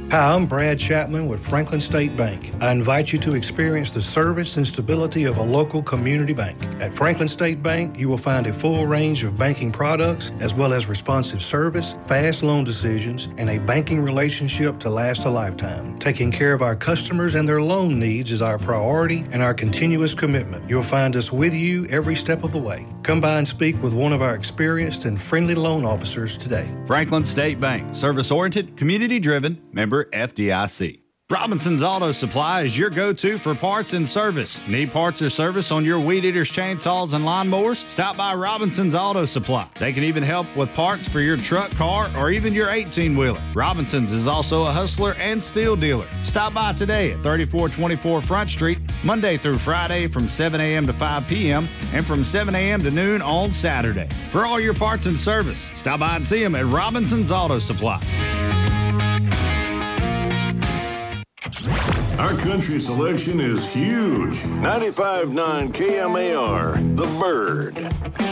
Hi, I'm Brad Chapman with Franklin State Bank. I invite you to experience the service and stability of a local community bank. At Franklin State Bank, you will find a full range of banking products as well as responsive service, fast loan decisions, and a banking relationship to last a lifetime. Taking care of our customers and their loan needs is our priority and our continuous commitment. You'll find us with you every step of the way. Come by and speak with one of our experienced and friendly loan officers today. Franklin State Bank, service-oriented, community-driven, member FDIC. Robinson's Auto Supply is your go-to for parts and service. Need parts or service on your weed eaters, chainsaws, and lawnmowers? Stop by Robinson's Auto Supply. They can even help with parts for your truck, car, or even your 18-wheeler. Robinson's is also a hustler and steel dealer. Stop by today at 3424 Front Street, Monday through Friday from 7 a.m. to 5 p.m. and from 7 a.m. to noon on Saturday. For all your parts and service, stop by and see them at Robinson's Auto Supply. Our country selection is huge. 95.9 KMAR, The Bird.